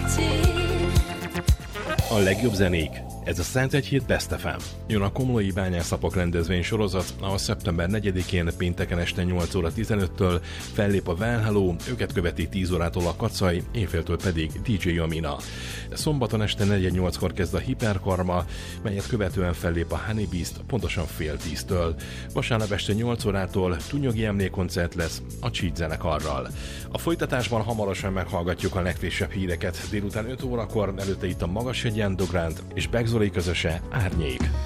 A legjobb zenék. Ez a 101 Best FM. Jön a Komlói Bányászapok rendezvény sorozat, ahol szeptember 4-én pénteken este 8 óra 15-től fellép a Well Hello, őket követi 10 órától a Kacaj, éjféltől pedig DJ Amina. Szombaton este 4-8-kor kezd a Hiperkarma, melyet követően fellép a Honey Beast pontosan fél 10-től. Vasárnap este 8 órától Tunyogi emlékkoncert lesz a Cheat zenekarral. A folytatásban hamarosan meghallgatjuk a legfrissebb híreket. Délután 5 órakor előtte itt a Magashegyen Dogrant és Begzoli közöse Árnyék.